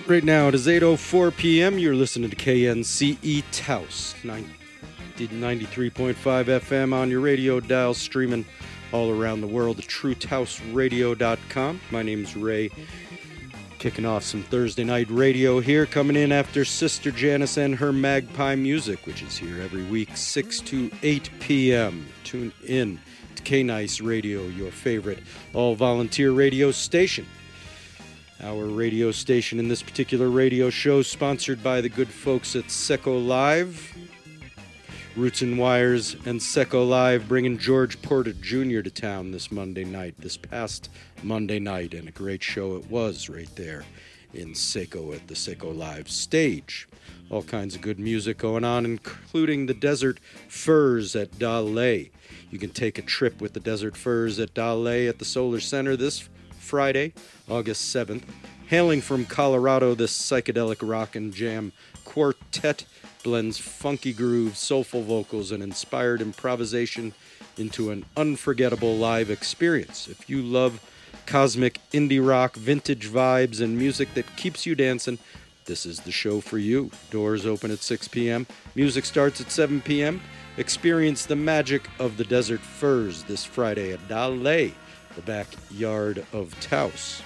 Right now it is 8:04 p.m. You're listening to KNCE Taos, 93.5 FM on your radio dial, streaming all around the world at TrueTaosRadio.com. My name's Ray, kicking off some Thursday night radio here, coming in after Sister Janice and her Magpie Music, which is here every week, 6 to 8 p.m. Tune in to K-Nice Radio, your favorite all-volunteer radio station. Our radio station in this particular radio show sponsored by the good folks at Seco Live. Roots and Wires and Seco Live bringing George Porter Jr. to town this past Monday night, and a great show it was right there in Seco at the Seco Live stage. All kinds of good music going on, including the Desert Furs at Dale. You can take a trip with the Desert Furs at Dale at the Solar Center this Friday, August 7th. Hailing from Colorado, this psychedelic rock and jam quartet blends funky grooves, soulful vocals, and inspired improvisation into an unforgettable live experience. If you love cosmic indie rock, vintage vibes, and music that keeps you dancing, this is the show for you. Doors open at 6 p.m. Music starts at 7 p.m. Experience the magic of the Desert Furs this Friday at Dale, the backyard of Taos.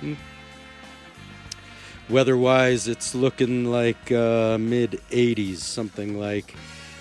Weather-wise, it's looking like mid-80s, something like.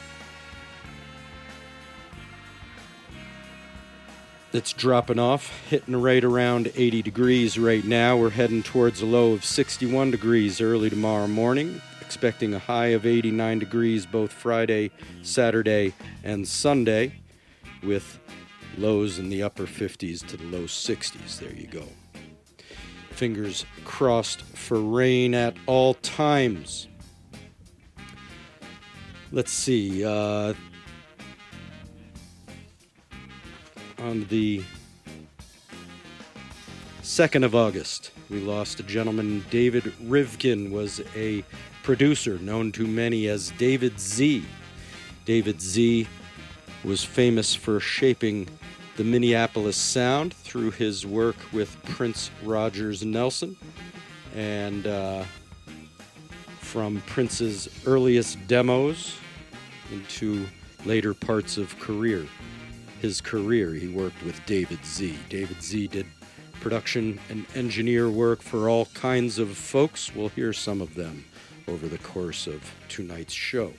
It's dropping off, hitting right around 80 degrees right now. We're heading towards a low of 61 degrees early tomorrow morning, expecting a high of 89 degrees both Friday, Saturday, and Sunday, with lows in the upper 50s to the low 60s. There you go. Fingers crossed for rain at all times. Let's see. On the 2nd of August, we lost a gentleman. David Rivkin was a producer known to many as David Z. David Z was famous for shaping the Minneapolis sound through his work with Prince Rogers Nelson, and from Prince's earliest demos into later parts of his career, he worked with David Z. David Z did production and engineer work for all kinds of folks. We'll hear some of them over the course of tonight's show.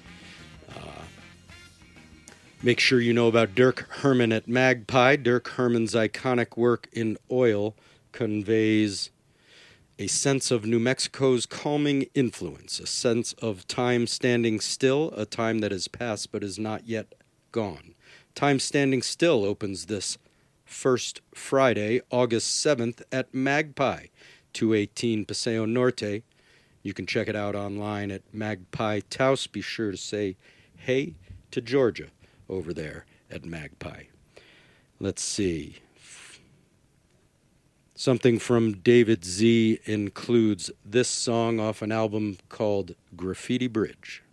Make sure you know about Dirk Herman at Magpie. Dirk Herman's iconic work in oil conveys a sense of New Mexico's calming influence, a sense of time standing still, a time that has passed but is not yet gone. Time Standing Still opens this first Friday, August 7th at Magpie, 218 Paseo Norte. You can check it out online at Magpie Taos. Be sure to say hey to Georgia over there at Magpie. Let's see. Something from David Z includes this song off an album called Graffiti Bridge.